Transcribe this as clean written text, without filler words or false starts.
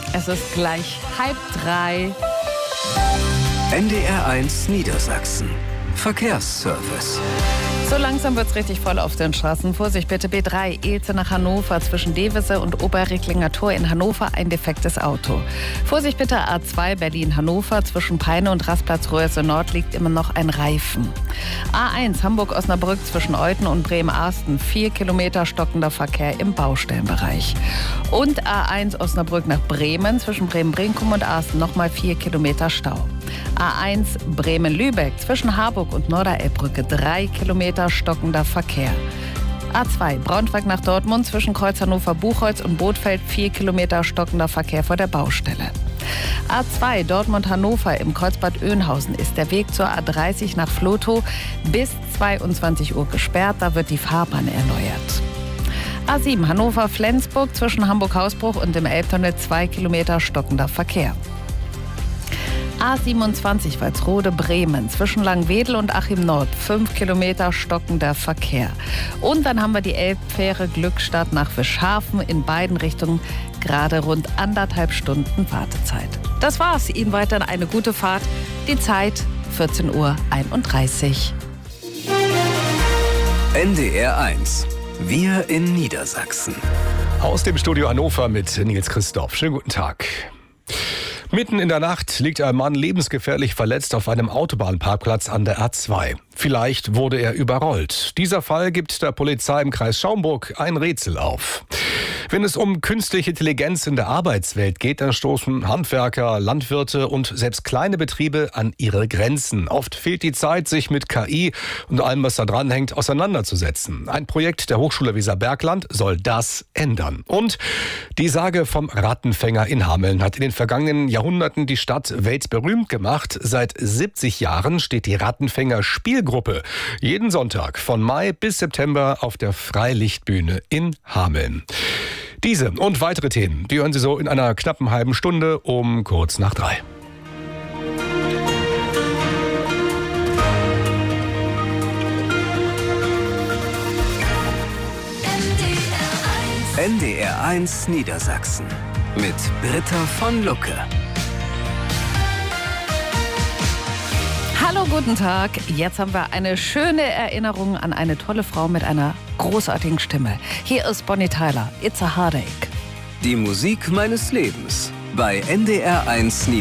Es ist gleich 2:30. NDR1 Niedersachsen. Verkehrsservice. So langsam wird's richtig voll auf den Straßen. Vorsicht bitte, B3, Elze nach Hannover, zwischen Devese und Oberrecklinger Tor in Hannover ein defektes Auto. Vorsicht bitte, A2 Berlin-Hannover, zwischen Peine und Rastplatz-Röhrse Nord liegt immer noch ein Reifen. A1 Hamburg-Osnabrück zwischen Euthen und Bremen-Arsten, 4 Kilometer stockender Verkehr im Baustellenbereich. Und A1 Osnabrück nach Bremen, zwischen Bremen-Brinkum und Arsten nochmal 4 Kilometer Stau. A1 Bremen-Lübeck zwischen Harburg und Norderelbbrücke 3 Kilometer stockender Verkehr. A2 Braunschweig nach Dortmund zwischen Kreuz Hannover-Buchholz und Bothfeld 4 Kilometer stockender Verkehr vor der Baustelle. A2 Dortmund-Hannover im Kreuzbad Oeynhausen ist der Weg zur A30 nach Vlotho bis 22 Uhr gesperrt, da wird die Fahrbahn erneuert. A7 Hannover-Flensburg zwischen Hamburg-Hausbruch und dem Elbtunnel 2 Kilometer stockender Verkehr. A27 Walsrode-Bremen zwischen Langwedel und Achim Nord 5 Kilometer stockender Verkehr. Und dann haben wir die Elbfähre Glückstadt nach Fischhafen in beiden Richtungen gerade rund 1,5 Stunden Wartezeit. Das war's. Ihnen weiterhin eine gute Fahrt. Die Zeit 14:31 Uhr. NDR1. Wir in Niedersachsen. Aus dem Studio Hannover mit Nils Christoph. Schönen guten Tag. Mitten in der Nacht liegt ein Mann lebensgefährlich verletzt auf einem Autobahnparkplatz an der A2. Vielleicht wurde er überrollt. Dieser Fall gibt der Polizei im Kreis Schaumburg ein Rätsel auf. Wenn es um künstliche Intelligenz in der Arbeitswelt geht, dann stoßen Handwerker, Landwirte und selbst kleine Betriebe an ihre Grenzen. Oft fehlt die Zeit, sich mit KI und allem, was da dran hängt, auseinanderzusetzen. Ein Projekt der Hochschule Weserbergland soll das ändern. Und die Sage vom Rattenfänger in Hameln hat in den vergangenen Jahrhunderten die Stadt weltberühmt gemacht. Seit 70 Jahren steht die Rattenfänger Spielgruppe jeden Sonntag von Mai bis September auf der Freilichtbühne in Hameln. Diese und weitere Themen, die hören Sie so in einer knappen halben Stunde um kurz nach 3. NDR1 Niedersachsen mit Britta von Lucke. Hallo, guten Tag. Jetzt haben wir eine schöne Erinnerung an eine tolle Frau mit einer großartigen Stimme. Hier ist Bonnie Tyler. It's a Heartache. Die Musik meines Lebens bei NDR1 Niedersachsen.